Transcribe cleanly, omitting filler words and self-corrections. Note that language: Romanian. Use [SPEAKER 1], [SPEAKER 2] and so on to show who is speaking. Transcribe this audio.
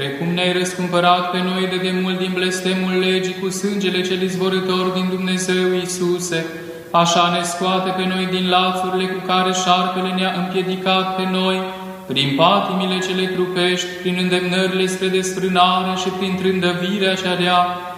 [SPEAKER 1] Precum ne-ai răscumpărat pe noi de demult din blestemul legii cu sângele cel izvorător din Dumnezeu Iisuse, așa ne scoate pe noi din lațurile cu care șarpele ne-a împiedicat pe noi, prin patimile cele trupești, prin îndemnările spre desfrânare și prin trândăvirea cea rea,